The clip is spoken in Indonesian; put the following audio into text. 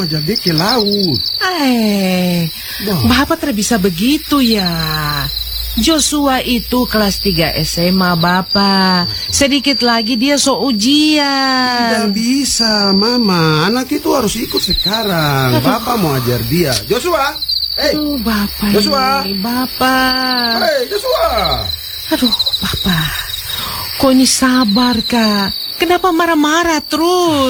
jadi ke laut. Bapak tidak bisa begitu ya. Joshua itu kelas 3 SMA, Bapak. Sedikit lagi dia ujian. Tidak bisa, Mama. Anak itu harus ikut sekarang. Bapak mau ajar dia. Joshua! Bapak Joshua! ini, Bapak. Joshua! Aduh, Bapak. Kok ini sabar, Kak? Kenapa marah-marah terus?